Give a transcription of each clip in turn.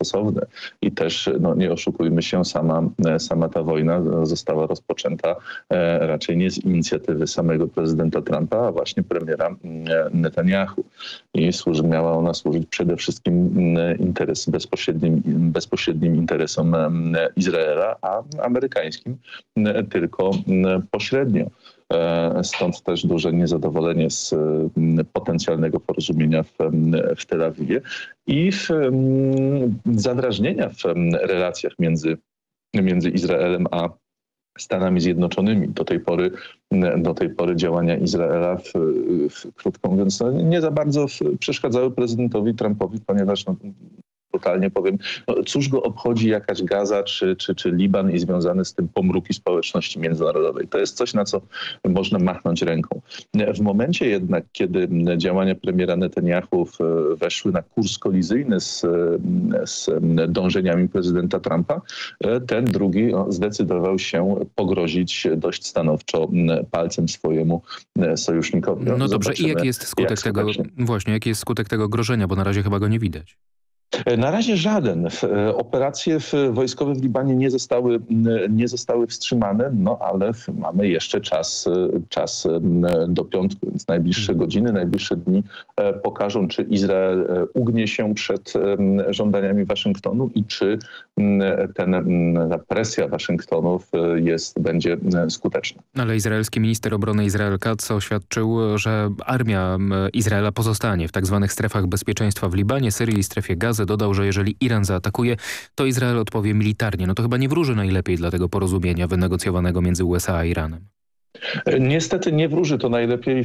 stosowne. I też, nie oszukujmy się, sama ta wojna została rozpoczęta raczej nie z inicjatywy samego prezydenta Trumpa, a właśnie premiera Netanyahu. I miała ona służyć przede wszystkim bezpośrednim interesom Izraela, a amerykańskim tylko pośrednio. Stąd też duże niezadowolenie z potencjalnego porozumienia w Tel Awiwie i zadrażnienia w relacjach między Izraelem a Stanami Zjednoczonymi. Do tej pory działania Izraela, krótko mówiąc, nie za bardzo przeszkadzały prezydentowi Trumpowi, ponieważ brutalnie powiem, cóż go obchodzi jakaś Gaza czy Liban i związane z tym pomruki społeczności międzynarodowej. To jest coś, na co można machnąć ręką. W momencie jednak, kiedy działania premiera Netanyahu weszły na kurs kolizyjny z dążeniami prezydenta Trumpa, ten drugi zdecydował się pogrozić dość stanowczo palcem swojemu sojusznikowi. No dobrze, i jaki jest skutek tego, właśnie, jaki jest skutek tego grożenia, bo na razie chyba go nie widać? Na razie żaden. Operacje wojskowe w Libanie nie zostały wstrzymane, ale mamy jeszcze czas do piątku, więc najbliższe godziny, najbliższe dni pokażą, czy Izrael ugnie się przed żądaniami Waszyngtonu i czy ta presja Waszyngtonu będzie skuteczna. Ale izraelski minister obrony Israel Katz oświadczył, że armia Izraela pozostanie w tak zwanych strefach bezpieczeństwa w Libanie, Syrii i strefie Gazy. Dodał, że jeżeli Iran zaatakuje, to Izrael odpowie militarnie. No to chyba nie wróży najlepiej dla tego porozumienia wynegocjowanego między USA a Iranem. Niestety nie wróży to najlepiej.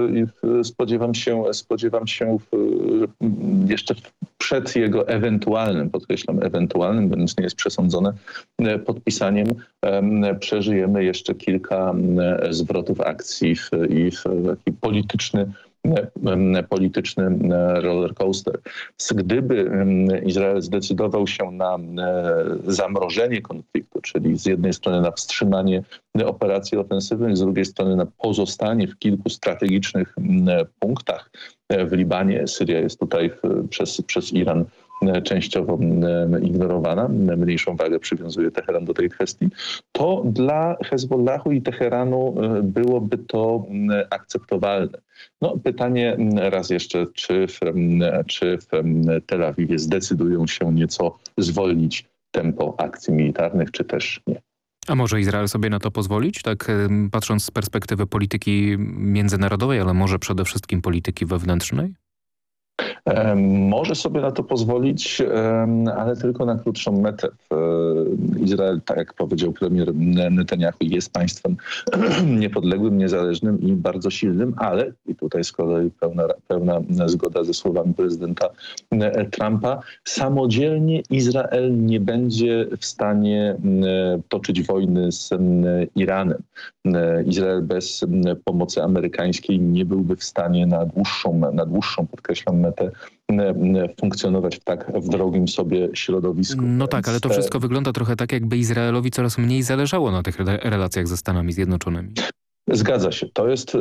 Spodziewam się jeszcze przed jego ewentualnym, podkreślam ewentualnym, bo nic nie jest przesądzone, podpisaniem przeżyjemy jeszcze kilka zwrotów akcji i taki polityczny roller coaster. Gdyby Izrael zdecydował się na zamrożenie konfliktu, czyli z jednej strony na wstrzymanie operacji ofensywnych, z drugiej strony na pozostanie w kilku strategicznych punktach w Libanie. Syria jest tutaj przez Iran częściowo ignorowana. Mniejszą wagę przywiązuje Teheran do tej kwestii. To dla Hezbollahu i Teheranu byłoby to akceptowalne. Pytanie raz jeszcze, czy w Tel Awiwie zdecydują się nieco zwolnić tempo akcji militarnych, czy też nie. A może Izrael sobie na to pozwolić? Tak patrząc z perspektywy polityki międzynarodowej, ale może przede wszystkim polityki wewnętrznej? Może sobie na to pozwolić, ale tylko na krótszą metę. Izrael, tak jak powiedział premier Netanyahu, jest państwem niepodległym, niezależnym i bardzo silnym, ale, i tutaj z kolei pełna zgoda ze słowami prezydenta Trumpa, samodzielnie Izrael nie będzie w stanie toczyć wojny z Iranem. Izrael bez pomocy amerykańskiej nie byłby w stanie na dłuższą, podkreślam, metę funkcjonować w tak drogim sobie środowisku. No tak, ale to wszystko wygląda trochę tak, jakby Izraelowi coraz mniej zależało na tych relacjach ze Stanami Zjednoczonymi. Zgadza się. To jest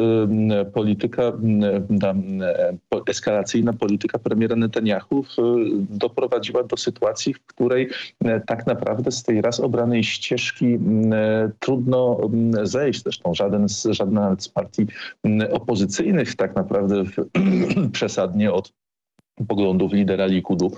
eskalacyjna polityka premiera Netanyahu doprowadziła do sytuacji, w której tak naprawdę z tej raz obranej ścieżki trudno zejść. Zresztą żadna z partii opozycyjnych tak naprawdę przesadnie od poglądów lidera Likudu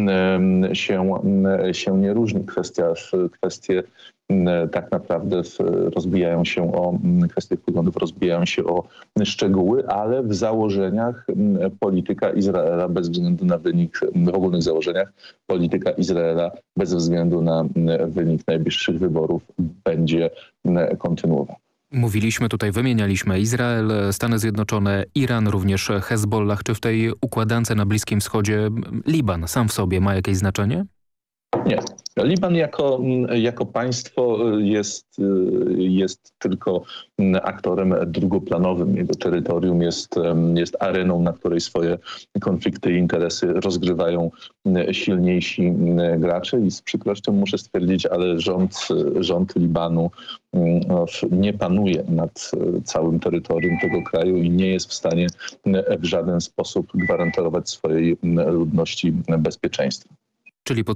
się nie różni. Kwestie tak naprawdę kwestie poglądów rozbijają się o szczegóły, ale w założeniach polityka Izraela bez względu na wynik, w ogólnych założeniach polityka Izraela bez względu na wynik najbliższych wyborów będzie kontynuowana. Mówiliśmy tutaj, wymienialiśmy Izrael, Stany Zjednoczone, Iran, również Hezbollah. Czy w tej układance na Bliskim Wschodzie Liban sam w sobie ma jakieś znaczenie? Nie. Liban jako państwo jest tylko aktorem drugoplanowym. Jego terytorium jest areną, na której swoje konflikty i interesy rozgrywają silniejsi gracze i z przykrością muszę stwierdzić, ale rząd Libanu nie panuje nad całym terytorium tego kraju i nie jest w stanie w żaden sposób gwarantować swojej ludności bezpieczeństwa. Czyli